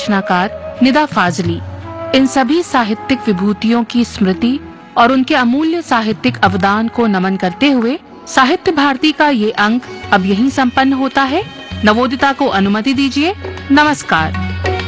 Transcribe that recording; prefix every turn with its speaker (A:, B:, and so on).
A: रचनाकार निदा फाजली, इन सभी साहित्यिक विभूतियों की स्मृति और उनके अमूल्य साहित्यिक अवदान को नमन करते हुए साहित्य भारती का ये अंक अब यहीं संपन्न होता है। नवोदिता को अनुमति दीजिए। नमस्कार।